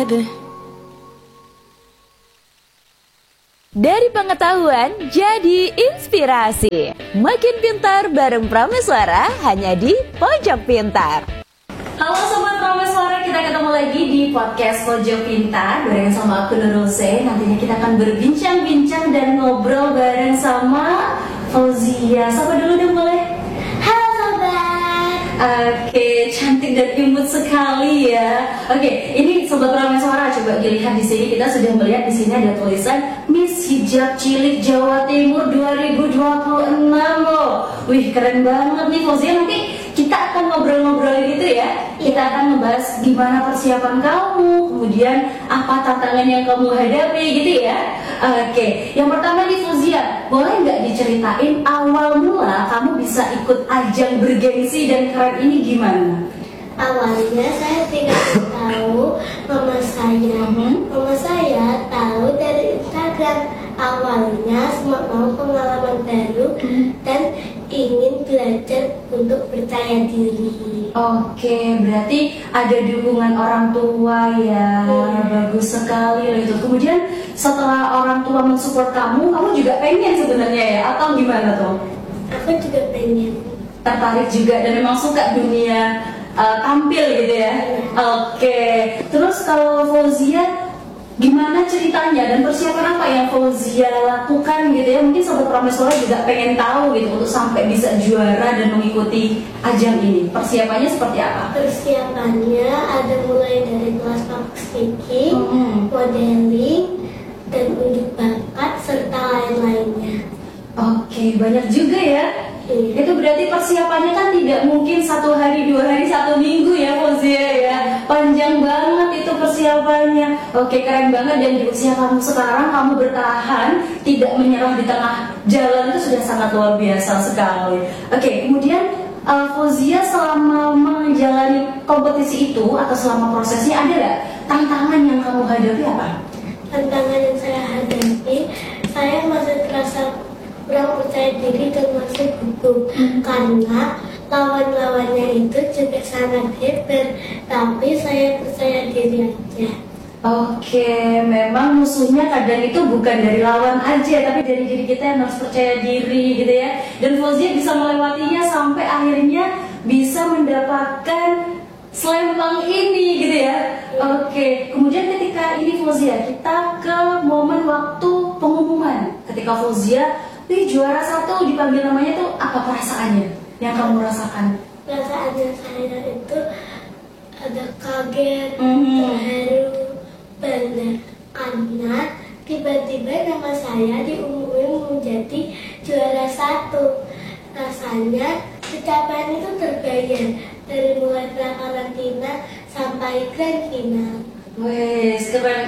head. Dari pengetahuan jadi inspirasi. Makin pintar bareng Prameswara hanya di Pojok Pintar. Halo Sobat Prameswara, kita ketemu lagi di podcast Pojok Pintar bareng sama aku Nurul C. Nantinya kita akan berbincang-bincang dan ngobrol bareng sama Fauzia. Sapa dulu dong boleh? Halo Sobat. Oke, cantik dan imut sekali ya. Oke, ini Sobat Prameswara, coba dilihat di sini, kita sudah melihat di sini ada tulisan Miss Hijab Cilik Jawa Timur 2026 loh. Wih, keren banget nih Fauzia. Nanti kita akan ngobrol-ngobrol gitu ya. Kita akan ngebahas gimana persiapan kamu, kemudian apa tantangan yang kamu hadapi gitu ya. Oke, yang pertama nih Fauzia, boleh nggak diceritain awal mula kamu bisa ikut ajang bergengsi dan keren ini gimana? Awalnya saya tidak tahu mama saya. Mama saya tahu dari Instagram. Awalnya mau pengalaman baru dan ingin belajar untuk percaya diri. Oke, berarti ada dukungan orang tua ya. Bagus sekali loh itu. Kemudian setelah orang tua mensupport kamu juga pengen sebenarnya ya? Atau gimana tuh? Aku juga pengen. Tertarik juga dan memang suka dunia tampil gitu ya. Oke. Terus kalau Fauzia gimana ceritanya dan persiapan apa yang Fauzia lakukan gitu ya? Mungkin Sobat Prameswara juga pengen tahu gitu untuk sampai bisa juara dan mengikuti ajang ini. Persiapannya seperti apa? Persiapannya ada mulai dari kelas public speaking, modeling, dan unjuk bakat serta lain-lainnya. Oke, banyak juga ya. Itu berarti persiapannya kan tidak mungkin 1 hari, 2 hari, 1 minggu ya Fauzia ya. Panjang banget itu persiapannya. Oke, keren banget. Dan di usia kamu sekarang kamu bertahan, tidak menyerah di tengah jalan, itu sudah sangat luar biasa sekali. Oke, kemudian Fauzia selama menjalani kompetisi itu atau selama prosesnya ada nggak tantangan yang kamu hadapi apa? Tantangan yang saya hadapi, saya masih terasa kurang percaya diri dan masih gugup karena lawan-lawannya itu juga sangat hebat, tapi saya percaya diri aja. Oke, memang musuhnya kadang itu bukan dari lawan aja, tapi dari diri kita yang harus percaya diri gitu ya. Dan Fauzia bisa melewatinya sampai akhirnya bisa mendapatkan selempang ini gitu ya. Oke, kemudian ketika ini Fauzia, kita ke momen waktu pengumuman. Ketika Fauzia juara 1 dipanggil namanya tuh, apa perasaannya yang kamu rasakan? Perasaannya saya itu ada kaget, terharu, bangga karena tiba-tiba nama saya diumumin menjadi juara 1. Rasanya pencapaian itu terbayar dari mulai pra-karantina sampai grand final. Wes, keren.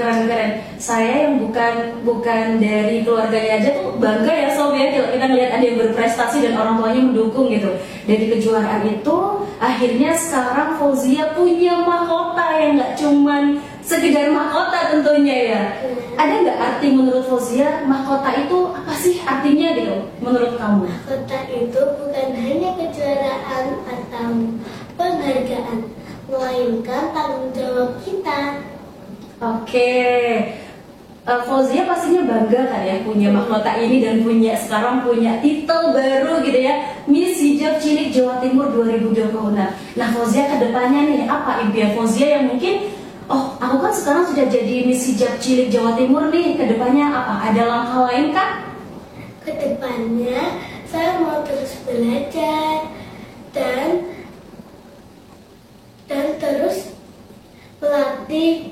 Saya yang bukan dari keluarganya aja tuh bangga ya Sob ya, kita ngeliat ada yang berprestasi dan orang tuanya mendukung gitu. Dari kejuaraan itu akhirnya sekarang Fauzia punya mahkota yang nggak cuman sekedar mahkota tentunya ya. Ada nggak arti menurut Fauzia mahkota itu apa sih artinya gitu menurut kamu? Mahkota itu bukan hanya kejuaraan atau penghargaan, melainkan tanggung jawab kita. Oke, Fauzia pastinya bangga kan ya punya mahkota ini dan sekarang punya titel baru gitu ya, Miss Hijab Cilik Jawa Timur 2026. Nah Fauzia kedepannya nih apa impian Fauzia yang mungkin, aku kan sekarang sudah jadi Miss Hijab Cilik Jawa Timur nih, kedepannya apa? Ada langkah lain kah? Kedepannya saya mau terus belajar dan terus melatih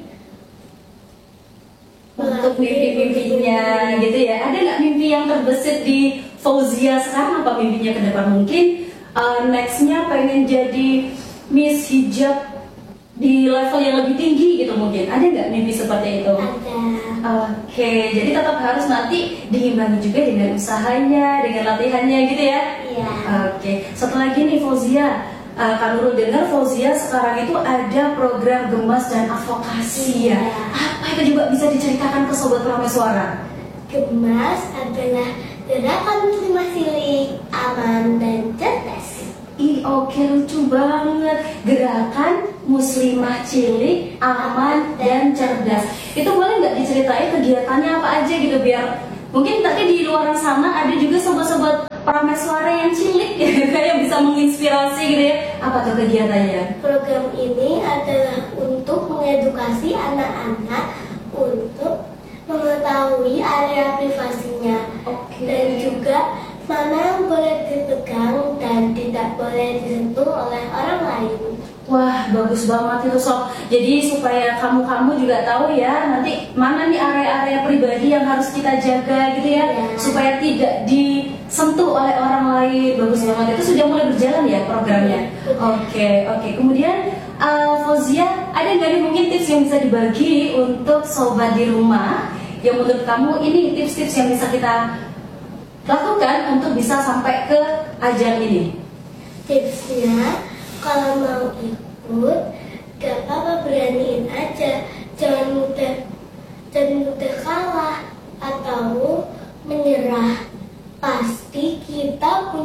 untuk mimpi-mimpinya gitu ya. Ada nggak mimpi yang terbesit di Fauzia sekarang? Apa mimpinya ke depan? Mungkin nextnya pengen jadi Miss Hijab di level yang lebih tinggi gitu mungkin. Ada nggak mimpi seperti itu? Ada. Oke, jadi tetap harus nanti diimbangi juga dengan usahanya, dengan latihannya gitu ya? Iya. Oke, satu lagi nih Fauzia, Kak Nurul dengar Fauzia sekarang itu ada program Gemas dan Advokasi ya. Apa itu juga bisa diceritakan ke Sobat Prameswara? Gemas adalah gerakan terima silik, aman dan cerdas. Oke, lucu banget. Gerakan muslimah cilik, aman dan cerdas. Itu boleh nggak diceritain kegiatannya apa aja gitu, biar mungkin tadi di luar sana ada juga sobat-sobat prameswara yang cilik ya, kayak bisa menginspirasi gitu ya. Apa tuh kegiatannya? Program ini adalah untuk mengedukasi anak-anak untuk mengetahui area privasinya, dan juga mana yang boleh dipegang dan tidak boleh disentuh oleh orang lain. Wah, bagus banget itu Sob. Jadi supaya kamu juga tahu ya, nanti mana nih area-area pribadi yang harus kita jaga gitu ya, supaya tidak disentuh oleh orang lain. Bagus banget, itu sudah mulai berjalan ya programnya. Oke. Kemudian Fauzia, ada nggak nih mungkin tips yang bisa dibagi untuk sobat di rumah yang menurut kamu ini tips-tips yang bisa kita lakukan untuk bisa sampai ke ajang ini? Tipsnya, kalau mau ikut, gak apa-apa, beraniin aja. Jangan mudah kalah atau menyerah. Pasti kita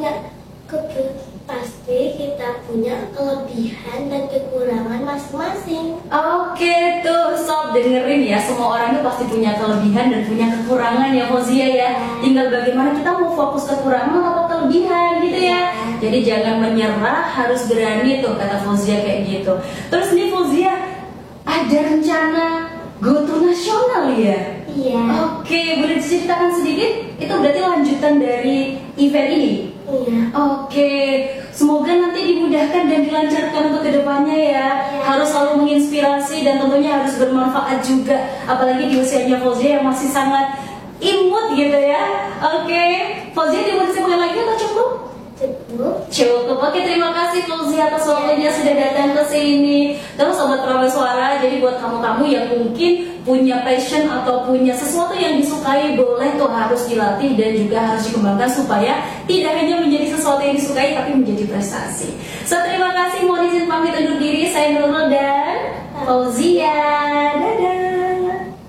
punya kelebihan dan kekurangan masing-masing. Oke tuh Sob, dengerin ya, semua orang itu pasti punya kelebihan dan punya kekurangan ya Fauzia ya. Tinggal bagaimana kita mau fokus kekurangan atau kelebihan gitu ya. Jadi jangan menyerah, harus berani tuh kata Fauzia kayak gitu. Terus nih Fauzia, ada rencana go to nasional ya? Iya. Oke, boleh diceritakan sedikit? Itu berarti lanjutan dari event ini? Iya. Oke, semoga nanti dimudahkan dan dilancarkan untuk kedepannya ya. Harus selalu menginspirasi dan tentunya harus bermanfaat juga. Apalagi di usianya Fauzia yang masih sangat imut gitu ya. Oke, Fauzia mau disebutkan lagi atau cukup? Cukup. Oke, terima kasih Fauzia atas waktunya sudah datang ke sini. Terus sobat Prameswara, jadi buat kamu-kamu yang mungkin punya passion atau punya sesuatu yang disukai, boleh tuh harus dilatih dan juga harus dikembangkan supaya tidak hanya menjadi sesuatu yang disukai tapi menjadi prestasi. So, terima kasih, mohon izin pamit undur diri. Saya Nurul dan Fauzia. Dadah.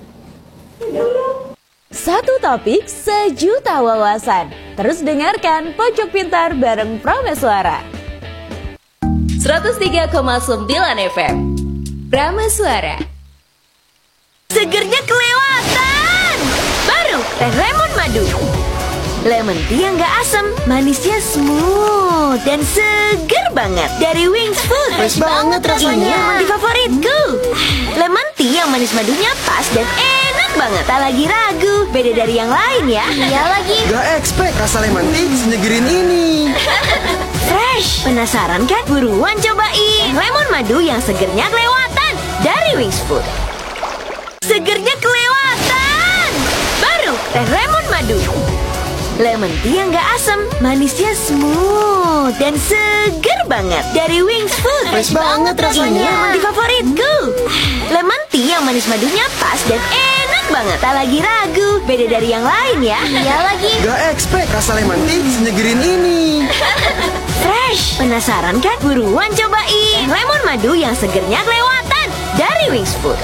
Satu topik, sejuta wawasan. Terus dengarkan Pojok Pintar bareng Prameswara. 103,9 FM Prameswara. Segernya kelewatan. Baru teh lemon madu. Lemon tea yang gak asem, manisnya smooth dan seger banget. Dari Wings Food, fresh banget rasanya. Ini yang menjadi favoritku. Lemon tea yang manis madunya pas dan enak banget. Tak lagi ragu, beda dari yang lain ya. Iya lagi. Gak expect rasa lemon tea senyegerin ini. Fresh, penasaran kan? Buruan cobain lemon madu yang segernya kelewatan dari Wings Food. Segernya kelewatan. Baru teh lemon madu. Lemon tea yang gak asem, manisnya smooth dan seger banget. Dari Wings Food, fresh banget rasanya. Ini yang menjadi favoritku. Lemon tea yang manis madunya pas dan enak banget. Tak lagi ragu, beda dari yang lain ya. Iya lagi. Gak expect rasa lemon tea senyegerin ini. Fresh, penasaran kan? Buruan cobain lemon madu yang segernya kelewatan dari Wings Food.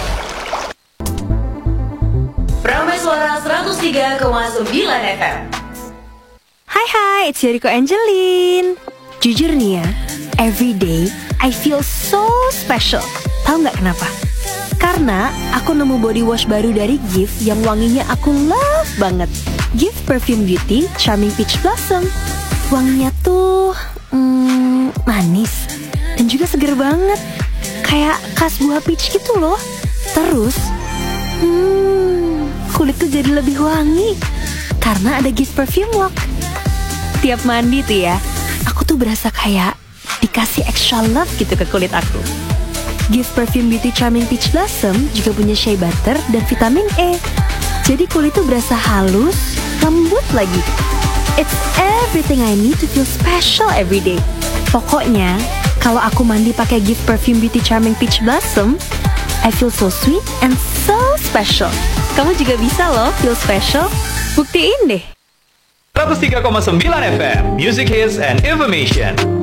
Prameswara 103,9 FM. Hai, it's Yoriko Angelin. Jujur nih ya, every day I feel so special. Tahu nggak kenapa? Karena aku nemu body wash baru dari Gift yang wanginya aku love banget. Gift Perfume Beauty Charming Peach Blossom. Wanginya tuh manis dan juga seger banget, kayak khas buah peach gitu loh. Terus kulit tuh jadi lebih wangi karena ada Gift Perfume Walk. Tiap mandi tuh ya, aku tuh berasa kayak dikasih extra love gitu ke kulit aku. Gift Perfume Beauty Charming Peach Blossom juga punya shea butter dan vitamin E. Jadi kulit tuh berasa halus, lembut lagi. It's everything I need to feel special every day. Pokoknya, kalau aku mandi pakai Gift Perfume Beauty Charming Peach Blossom, I feel so sweet and so special. Kamu juga bisa loh feel special. Buktiin deh. 103,9 FM Music Hits and Information.